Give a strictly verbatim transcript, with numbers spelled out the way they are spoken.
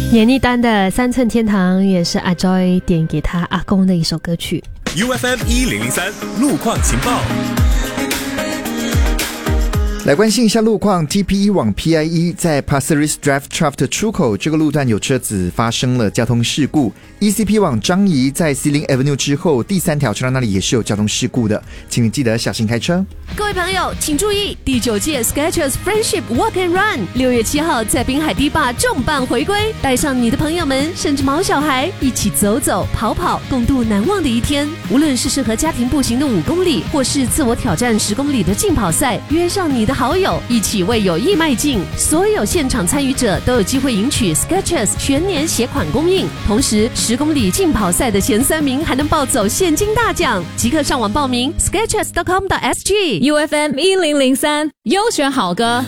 闫妮丹的三寸天堂也是阿 Joy 点给他阿公的一首歌曲。 U F M 一零零三路况情报。 来关心一下路况 ，T P 一 往 P I 一 在 Pasir Ris Drive Trough 的出口这个路段有车子发生了交通事故。E C P 往张仪在 Xilin Avenue 之后第三条车道那里也是有交通事故的，请你记得小心开车。 各位朋友，请注意，第九届 Skechers Friendship Walk and Run 六月七号在滨海堤坝重磅回归，带上你的朋友们，甚至毛小孩一起走走跑跑，共度难忘的一天。无论是适合家庭步行的五公里，或是自我挑战十公里的竞跑赛，约上你的好友，一起为友谊迈进。所有现场参与者都有机会赢取 Skechers 全年鞋款供应，同时十公里竞跑赛的前三名还能抱走现金大奖。即刻上网报名 skechers dot com dot s g。 U F M 一零零三优选好歌。